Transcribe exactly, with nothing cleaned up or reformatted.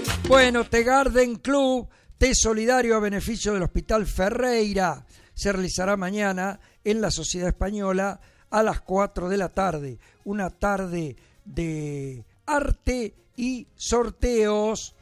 Bueno, The Garden Club, té solidario a beneficio del Hospital Ferreira, se realizará mañana en la Sociedad Española a las cuatro de la tarde. Una tarde de arte y sorteos.